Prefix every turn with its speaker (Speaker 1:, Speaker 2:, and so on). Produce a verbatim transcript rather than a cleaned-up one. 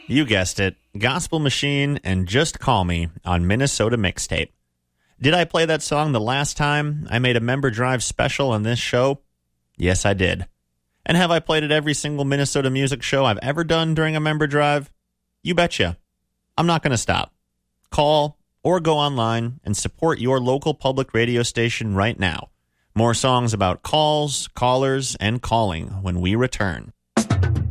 Speaker 1: You guessed it, Gospel Machine and Just Call Me on Minnesota Mixtape. Did I play that song the last time I made a Member Drive special on this show? Yes, I did. And have I played it every single Minnesota music show I've ever done during a Member Drive? You betcha. I'm not going to stop. Call or go online and support your local public radio station right now. More songs about calls, callers, and calling when we return.